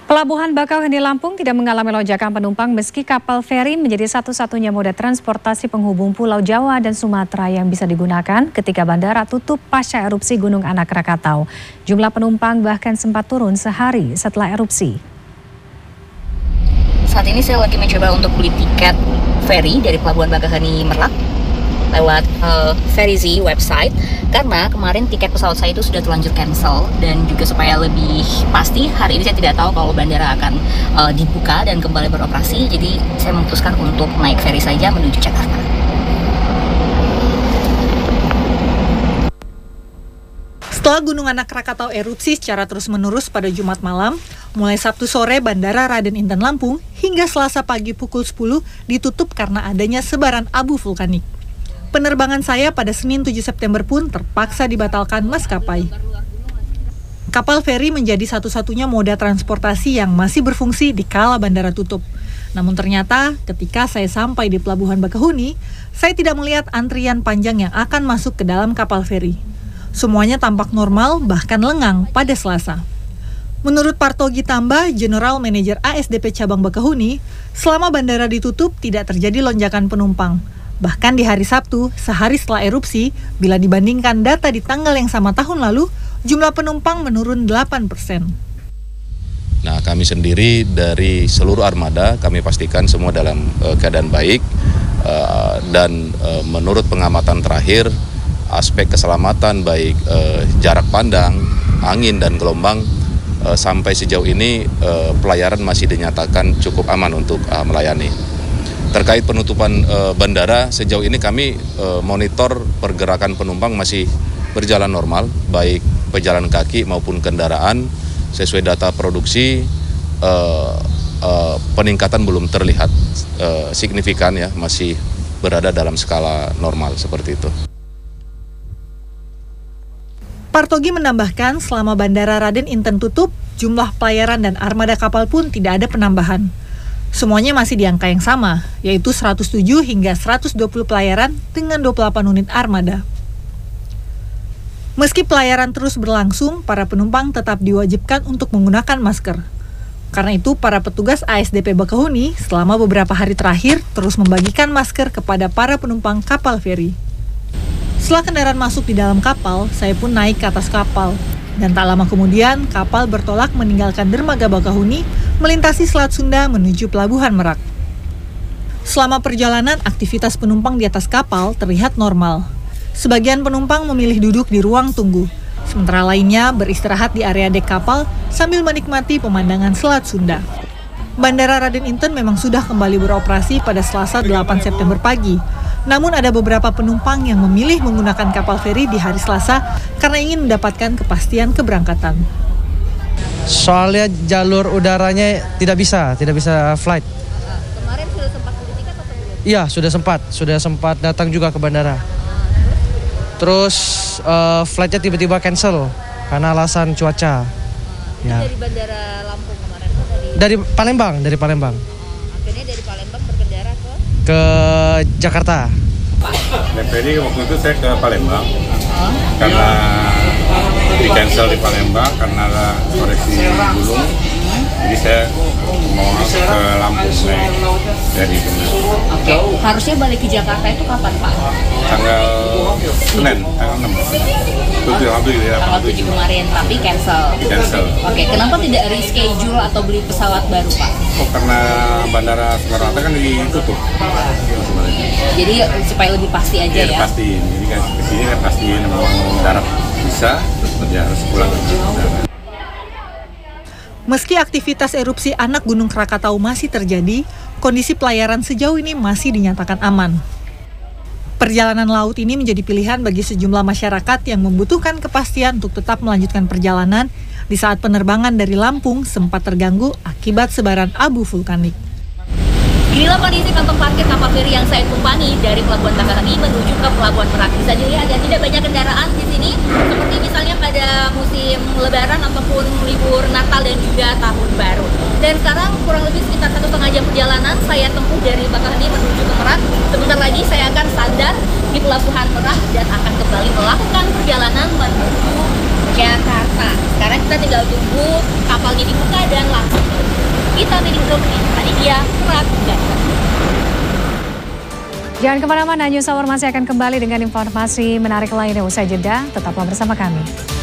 Pelabuhan Bakauheni Lampung tidak mengalami lonjakan penumpang meski kapal feri menjadi satu-satunya moda transportasi penghubung Pulau Jawa dan Sumatera yang bisa digunakan ketika bandara tutup pasca erupsi Gunung Anak Rakatau. Jumlah penumpang bahkan sempat turun sehari setelah erupsi. Saat ini saya lagi mencoba untuk beli tiket feri dari Pelabuhan Bakauheni Merak lewat Ferry website, karena kemarin tiket pesawat saya itu sudah terlanjur cancel, dan juga supaya lebih pasti hari ini saya tidak tahu kalau bandara akan dibuka dan kembali beroperasi, jadi saya memutuskan untuk naik ferry saja menuju Jakarta. Setelah Gunung Anak Rakatau erupsi secara terus-menerus pada Jumat malam, mulai Sabtu sore Bandara Raden Inten Lampung hingga Selasa pagi pukul 10 ditutup karena adanya sebaran abu vulkanik. Penerbangan saya pada Senin 7 September pun terpaksa dibatalkan maskapai. Kapal feri menjadi satu-satunya moda transportasi yang masih berfungsi di kala bandara tutup. Namun ternyata ketika saya sampai di Pelabuhan Bakauheni, saya tidak melihat antrian panjang yang akan masuk ke dalam kapal feri. Semuanya tampak normal, bahkan lengang pada Selasa. Menurut Partogi Tamba, General Manager ASDP Cabang Bakauheni, selama bandara ditutup tidak terjadi lonjakan penumpang. Bahkan di hari Sabtu, sehari setelah erupsi, bila dibandingkan data di tanggal yang sama tahun lalu, jumlah penumpang menurun 8%. Nah, kami sendiri dari seluruh armada, kami pastikan semua dalam keadaan baik, dan menurut pengamatan terakhir, aspek keselamatan baik jarak pandang, angin, dan gelombang, sampai sejauh ini pelayaran masih dinyatakan cukup aman untuk melayani. Terkait penutupan bandara, sejauh ini kami monitor pergerakan penumpang masih berjalan normal, baik pejalan kaki maupun kendaraan. Sesuai data produksi, peningkatan belum terlihat signifikan, ya, masih berada dalam skala normal seperti itu. Partogi menambahkan selama Bandara Raden Inten tutup, jumlah pelayaran dan armada kapal pun tidak ada penambahan. Semuanya masih di angka yang sama, yaitu 107 hingga 120 pelayaran dengan 28 unit armada. Meski pelayaran terus berlangsung, para penumpang tetap diwajibkan untuk menggunakan masker. Karena itu, para petugas ASDP Bakauheni selama beberapa hari terakhir terus membagikan masker kepada para penumpang kapal feri. Setelah kendaraan masuk di dalam kapal, saya pun naik ke atas kapal. Dan tak lama kemudian, kapal bertolak meninggalkan dermaga Bakauheni, melintasi Selat Sunda menuju Pelabuhan Merak. Selama perjalanan, aktivitas penumpang di atas kapal terlihat normal. Sebagian penumpang memilih duduk di ruang tunggu, sementara lainnya beristirahat di area dek kapal sambil menikmati pemandangan Selat Sunda. Bandara Raden Inten memang sudah kembali beroperasi pada Selasa 8 September pagi. Namun ada beberapa penumpang yang memilih menggunakan kapal feri di hari Selasa karena ingin mendapatkan kepastian keberangkatan. Soalnya jalur udaranya tidak bisa flight. Kemarin sudah sempat beli tiket atau belum? Iya, sudah sempat datang juga ke bandara. Terus flightnya tiba-tiba cancel karena alasan cuaca. Ya. Dari Bandara Lampung kemarin atau dari Palembang. Akhirnya dari Palembang berkendara ke Jakarta. Jadi waktu itu saya ke Palembang karena di cancel di Palembang karena ada koreksi gunung. Jadi saya mau ke Lampung naik dari Oke. Harusnya balik ke Jakarta itu kapan, Pak? tanggal Senin, tanggal 6. Tanggal 7 kemarin, tapi cancel. Oke, kenapa tidak reschedule atau beli pesawat baru, Pak? Karena Bandara Soekarno-Hatta kan ditutup. Jadi supaya lebih pasti aja ya? Pasti. Jadi kan kesini kan pasti mau darat bisa, terus ya harus pulang ke Jakarta. Meski aktivitas erupsi anak Gunung Krakatau masih terjadi, kondisi pelayaran sejauh ini masih dinyatakan aman. Perjalanan laut ini menjadi pilihan bagi sejumlah masyarakat yang membutuhkan kepastian untuk tetap melanjutkan perjalanan di saat penerbangan dari Lampung sempat terganggu akibat sebaran abu vulkanik. Inilah kondisi kantong parkir kapal feri yang saya tumpangi dari Pelabuhan Bakauheni menuju ke Pelabuhan Merak. Bisa dilihat ada tidak banyak kendaraan di sini, seperti misalnya pada musim Lebaran ataupun libur Natal dan juga Tahun Baru. Dan sekarang kurang lebih sekitar 1,5 jam perjalanan saya tempuh dari Bakauheni menuju ke Merak. Sebentar lagi saya akan sandar di Pelabuhan Merak dan akan kembali melakukan perjalanan menuju Jakarta. Sekarang kita tinggal tunggu kapalnya dibuka dan langsung via Merak, Banten. Jangan kemana-mana, News Hour masih akan kembali dengan informasi menarik lainnya usai jeda. Tetaplah bersama kami.